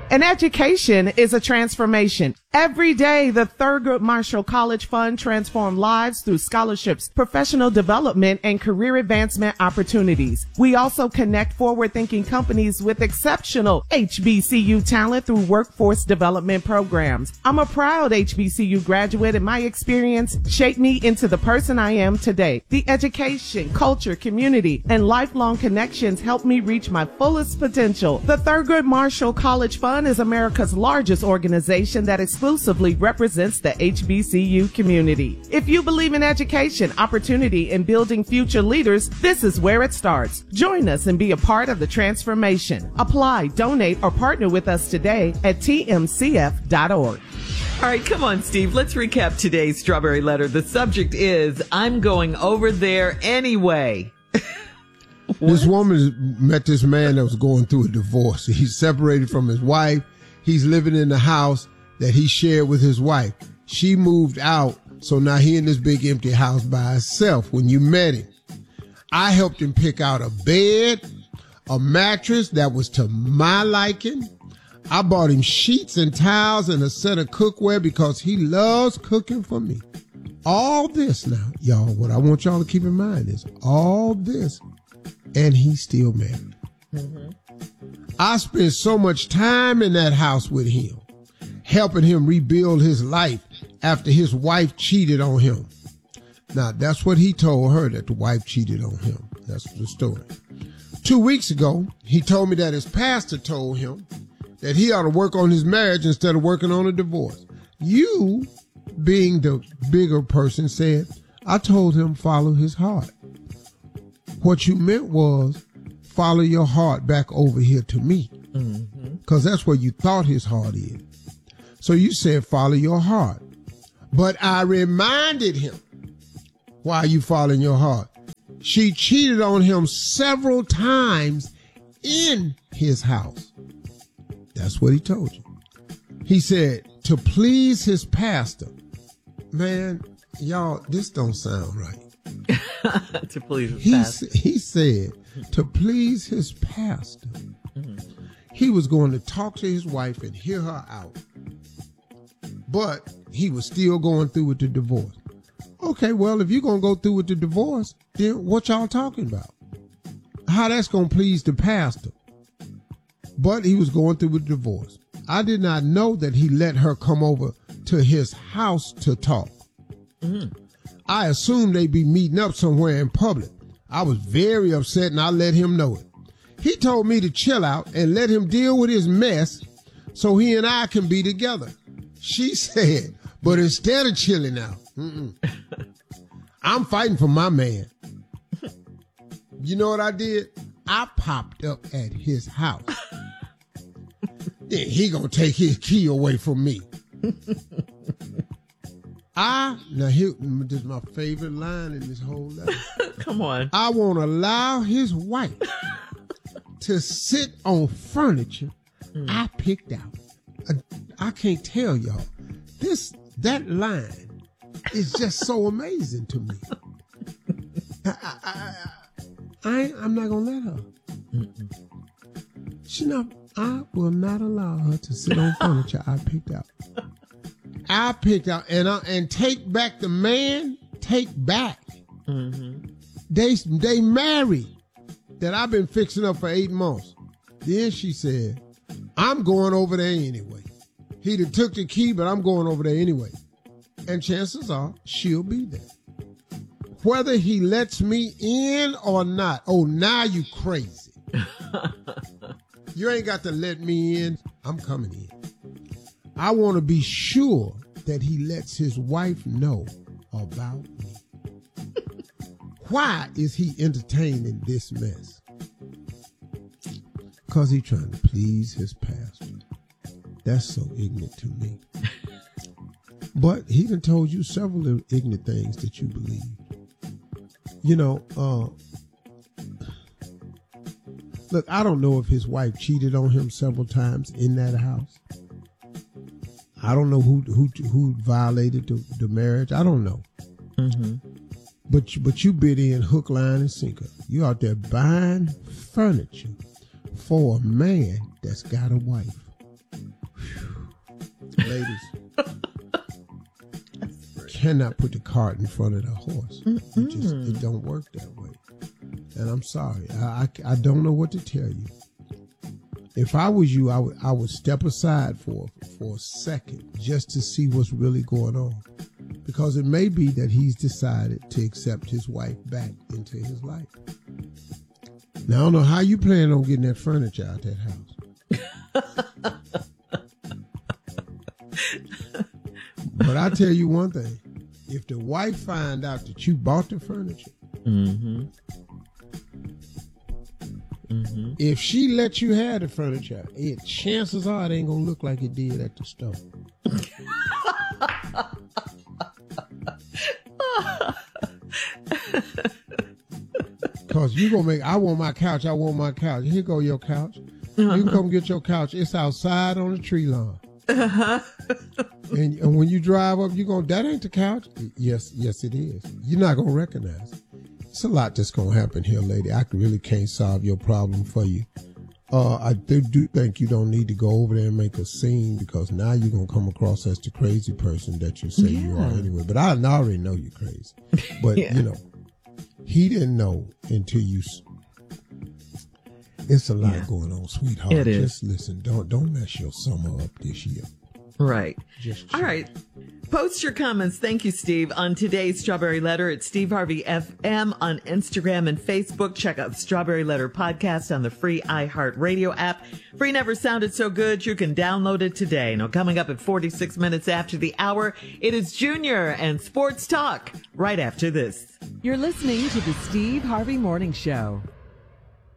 An education is a transformation. Every day, the Thurgood Marshall College Fund transforms lives through scholarships, professional development, and career advancement opportunities. We also connect forward-thinking companies with exceptional HBCU talent through workforce development programs. I'm a proud HBCU graduate, and my experience shaped me into the person I am today. The education, culture, community, and lifelong connections helped me reach my fullest potential. The Thurgood Marshall College Fund is America's largest organization that exclusively represents the HBCU community. If you believe in education, opportunity, and building future leaders, this is where it starts. Join us and be a part of the transformation. Apply, donate, or partner with us today at tmcf.org. All right, come on, Steve. Let's recap today's Strawberry Letter. The subject is, I'm going over there anyway. This woman met this man that was going through a divorce. He's separated from his wife. He's living in the house that he shared with his wife. She moved out, so now he in this big empty house by himself. When you met him, I helped him pick out a bed, a mattress that was to my liking. I bought him sheets and towels and a set of cookware because he loves cooking for me. All this now, y'all, what I want y'all to keep in mind is all this, and he's still married. Mm-hmm. I spent so much time in that house with him, helping him rebuild his life after his wife cheated on him. Now, that's what he told her, that the wife cheated on him. That's the story. 2 weeks ago, he told me that his pastor told him that he ought to work on his marriage instead of working on a divorce. You, being the bigger person, said, I told him follow his heart. What you meant was follow your heart back over here to me, because that's where you thought his heart is. So you said follow your heart. But I reminded him, why are you following your heart? She cheated on him several times in his house. That's what he told you. He said to please his pastor. Man, y'all, this don't sound right. To please his pastor. He said to please his pastor. He was going to talk to his wife and hear her out. But he was still going through with the divorce. Okay, well, if you're going to go through with the divorce, then what y'all talking about? How that's going to please the pastor? But he was going through with the divorce. I did not know that he let her come over to his house to talk. I assumed they'd be meeting up somewhere in public. I was very upset and I let him know it. He told me to chill out and let him deal with his mess so he and I can be together. She said, but instead of chilling out, I'm fighting for my man. You know what I did? I popped up at his house. Then he gonna take his key away from me. Now here, this is my favorite line in this whole letter. Come on. I won't allow his wife to sit on furniture I picked out. I can't tell y'all. That line is just so amazing to me. I'm not gonna let her. I will not allow her to sit on furniture I picked out. I picked out and take back the man. Take back. They married that I've been fixing up for 8 months. Then she said, I'm going over there anyway. He'd have took the key, but I'm going over there anyway. And chances are she'll be there. Whether he lets me in or not. Oh, now you crazy. You ain't got to let me in. I'm coming in. I want to be sure that he lets his wife know about me. Why is he entertaining this mess? Because he's trying to please his pastor. That's so ignorant to me. But he done told you several ignorant things that you believe. You know, look, I don't know if his wife cheated on him several times in that house. I don't know who violated the marriage. I don't know. But you bid in hook, line, and sinker. You out there buying furniture for a man that's got a wife. Ladies, cannot put the cart in front of the horse. It don't work that way. And I'm sorry. I don't know what to tell you. If I was you, I would step aside for a second just to see what's really going on. Because it may be that he's decided to accept his wife back into his life. Now, I don't know how you plan on getting that furniture out that house. But I tell you one thing. If the wife find out that you bought the furniture, if she let you have the furniture, chances are it ain't gonna look like it did at the store. Cause you gonna make, I want my couch. Here go your couch. You can come get your couch. It's outside on the tree lawn. And when you drive up, that ain't the couch. Yes, it is. You're not gonna recognize it. It's a lot that's gonna happen here, lady. I really can't solve your problem for you. I do think you don't need to go over there and make a scene, because now you're gonna come across as the crazy person that you say you are anyway. But I already know you're crazy. But he didn't know until you. It's a lot going on, sweetheart. It is. Just listen. Don't mess your summer up this year. Right. All right. Post your comments. Thank you, Steve. On today's Strawberry Letter at Steve Harvey FM on Instagram and Facebook. Check out Strawberry Letter podcast on the free iHeartRadio app. Free never sounded so good. You can download it today. Now, coming up at 46 minutes after the hour, it is Junior and Sports Talk right after this. You're listening to the Steve Harvey Morning Show.